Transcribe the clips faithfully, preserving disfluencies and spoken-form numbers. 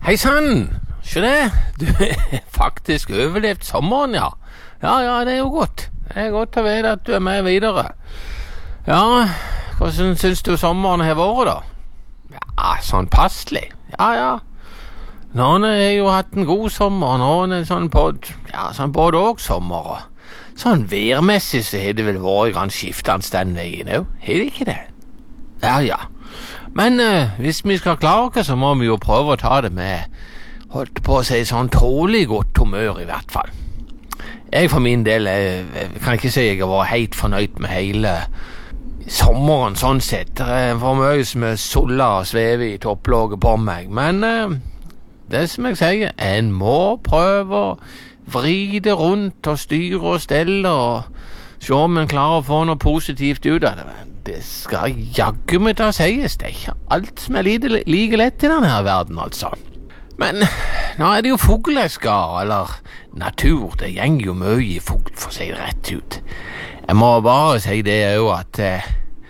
Hei sann, se det, du har faktisk overlevd sommeren, ja. Ja, ja, det er jo godt. Det er godt å vite at du er med videre. Ja, hvordan synes du sommeren har vært da? Ja, sånn passelig. Ja, ja. Noen har jo hatt en god sommer, noen er sånn både, ja, sånn både og sommer. Sånn værmessig så har det vel vært grann skiftende den veien, jo. Har det ikke det? Ja, ja. Men uh, hvis vi skal klare oss, så må vi jo prøve å ta det med, holdt på å si, sånn tålig godt humør i hvert fall. Jeg for min del jeg, jeg kan ikke si jeg har vært helt fornøyd med hele sommeren sånn sett. Det er for mye som er sola og svever i topplåget på meg. Men uh, det som jeg sier, en må prøve å vri det rundt og styre og stelle og se om en klarer å få noe positivt ut av det. Det skal jaggu meg da sies. Det er ikke alt som er like, like lett i denne her verden, altså. Men nå er det jo fugleskar, eller natur. Det gjenger jo mye i fugl, for å si det rett ut. Jeg må bare si det jo at eh,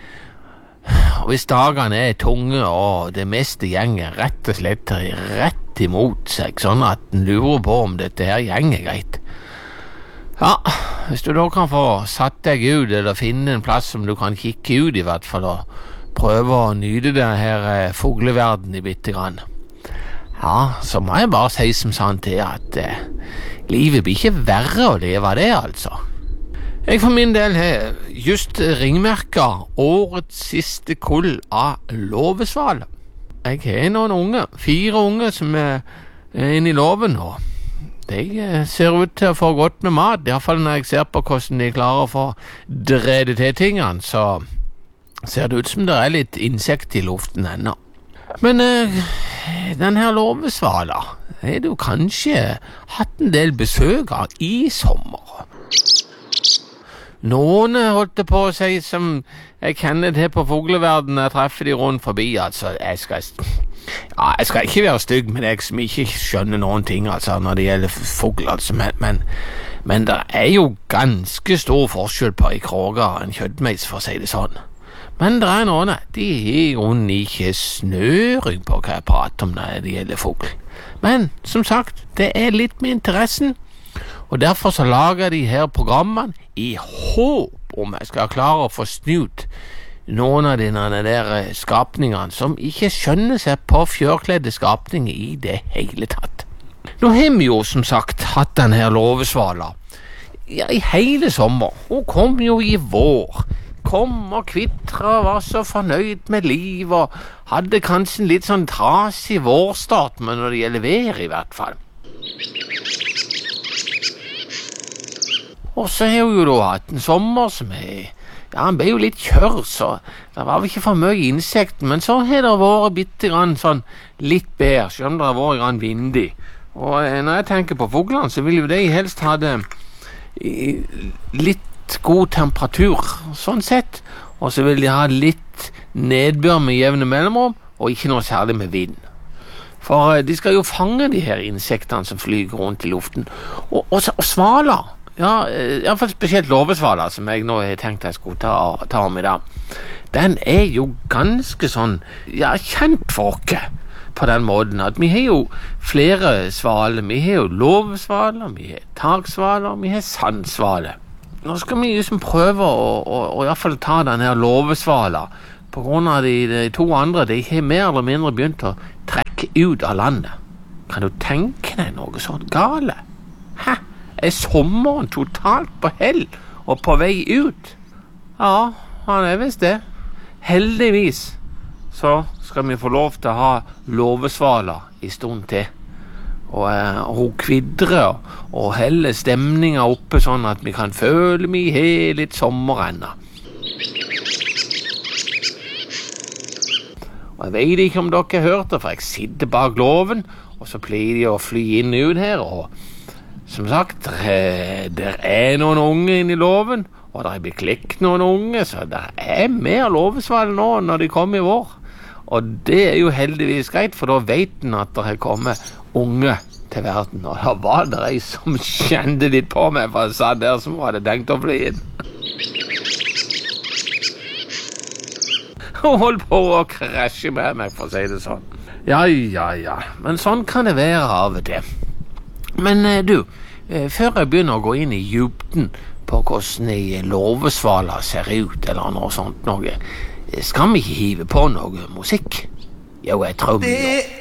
hvis dagene er tunge, og det meste gjenger rett og slett rett imot seg, sånn at en lurer på om dette her gjenger greit. Ja, hvis du da kan få satt deg ut, eller finne en plass som du kan kikke ut i hvert fall, og prøve å nyte denne her eh, fugleverden i bitte grann. Ja, så må jeg bare si som sant til at eh, livet blir ikke verre å leve av det, altså. Jeg for min del har just ringmerket årets siste kull av låvesval. Jeg har noen unge, fire unge som er inne i låven nå. De ser ut til å få godt med mat, i hvert fall når jeg ser på hvordan de klarer å få dredet til tingene, så ser det ut som det er litt insekt i luften ennå. Men eh, den her låvesvala har du kanskje hatt en del besøk av i sommer. Noen holdt det på å si som jeg kjenner til på fugleverden, jeg treffer de rundt forbi, altså jeg skal... Ja, jeg skal ikke være stygg med deg som ikke skjønner noen ting, altså, når det gjelder fugl, altså, men, men, men det er jo ganske stor forskjell på en kråke og en kjøttmeis, for å si det sånn. Men det er noen, de har jo ikke snøring på hva jeg prater om når det gjelder fugl. Men, som sagt, det er litt med interessen, og derfor så lager de her programmene i håp om jeg skal klare å få snudt noen av dine der skapningene som ikke skjønner seg på fjørkledde skapninger i det hele tatt. Nå har vi jo som sagt hatt den her låvesvala ja, i hele sommer. Hun kom jo i vår, kom og kvittra, var så fornøyd med liv og hadde kanskje en litt sånn trasig vårstart, men når det gjelder vær i hvert fall. Og så har hun jo da hatt en sommer som er ja, han ble jo litt kjør, så det var vel ikke for mye insekten, men så har det vært bitte grann sånn litt bedre, selv om det har vært grann vindig. Og når jeg tenker på fuglene, så vil jo de helst ha det litt god temperatur, sånn sett, og så vil de ha litt nedbør med jevne mellomrom, og ikke noe særlig med vind. For de skal jo fange de her insektene som flyger rundt i luften, og, og, og svaler. Ja, i hvert fall spesielt låvesvala, som jeg nå har tenkt jeg skulle ta, ta om i dag. Den er jo ganske sånn, ja, kjent for oss på den måten at vi har jo flere svaler. Vi har jo låvesvaler, vi har taksvaler, vi har sandsvaler. Nå skal vi liksom prøve å, å, å i hvert fall ta den her låvesvala, på grunn av de, de to andre, de har mer eller mindre begynt å trekke ut av landet. Kan du tenke deg noe sånt gale? Hæ? Er sommeren totalt på hell og på vei ut? Ja, han er visst det. Heldigvis så skal vi få lov til å ha låvesvala i stund til. Og, eh, og hun kvidrer og heller stemninga oppe sånn at vi kan føle vi har litt sommer ennå. Og jeg vet ikke om dere har hørt det, for jeg sitter bak låven, og så pleier de å fly inn ut her, og som sagt, det er noen unge inne i låven, og det er beklekt noen unge, så det er mer låvesval nå når de kommer i vår. Og det er jo heldigvis greit, for da vet den at det har kommet unge til verden. Og da var det en som kjente litt på meg, for jeg sa der som hadde tenkt å fly inn. Hun holdt på å krasje med meg, for å si det sånn. Ja, ja, ja. Men sånn kan det være av og til. Men eh, du, eh, før jeg begynner å gå inn i dybden på hvordan ei låvesvale ser ut, eller noe sånt noe, skal vi ikke hive på noe musikk? Jo, jeg tror vi gjør.